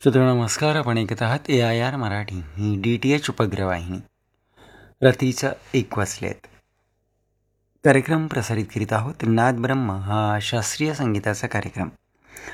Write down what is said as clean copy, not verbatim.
श्रोते नमस्कार. आपण ऐकत आहात AIR मराठी ही DTH उपग्रहवाहिनी. रात्रीचं 1 वाजलेत. कार्यक्रम प्रसारित करीत आहोत. नाद ब्रह्म हा शास्त्रीय संगीताचा कार्यक्रम.